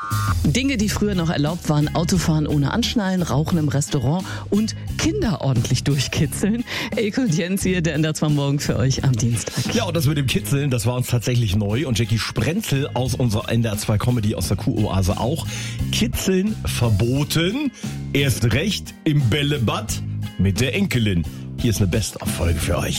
Dinge, die früher noch erlaubt waren: Autofahren ohne Anschnallen, Rauchen im Restaurant und Kinder ordentlich durchkitzeln. Elke und Jens hier, der NDR 2 Morgen für euch am Dienstag. Ja, und das mit dem Kitzeln, das war uns tatsächlich neu. Und Jackie Sprenzel aus unserer NDR 2 Comedy aus der Kuhoase auch. Kitzeln verboten, erst recht im Bällebad mit der Enkelin. Hier ist eine Best-of-Folge für euch.